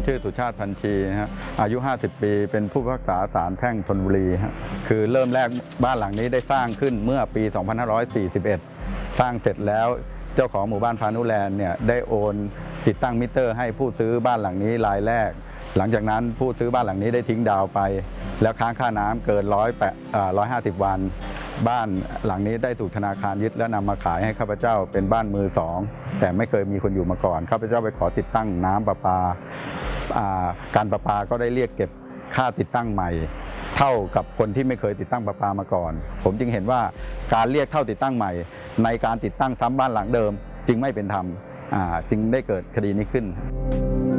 ชื่อสุชาติพันชีฮะอายุ50 ปีเป็นผู้พิพากษาศาลแพ่งธนบุรีฮะคือเริ่มแรกบ้านหลังนี้ได้สร้างขึ้นเมื่อปี 2541 สร้างเสร็จแล้วเจ้าของหมู่บ้านพานุแลนด์เนี่ยได้โอนติดตั้งมิเตอร์ให้ผู้ซื้อบ้านหลังนี้รายแรกหลังจากนั้นผู้ซื้อบ้านหลังนี้ได้ทิ้งดาวไปแล้วค้างค่าน้ำเกิน150 วันบ้านหลังนี้ได้ถูกธนาคารยึดและนำมาขายให้ข้าพเจ้าเป็นบ้านมือสองแต่ไม่เคยมีคนอยู่มาก่อนข้าพเจ้าไปขอติดตั้งน้ำประปาการประปาก็ได้เรียกเก็บค่าติดตั้งใหม่เท่ากับคนที่ไม่เคยติดตั้งประปามาก่อนผมจึงเห็นว่าการเรียกเท่าติดตั้งใหม่ในการติดตั้งซ้ำบ้านหลังเดิมจึงไม่เป็นธรรมจึงได้เกิดคดีนี้ขึ้น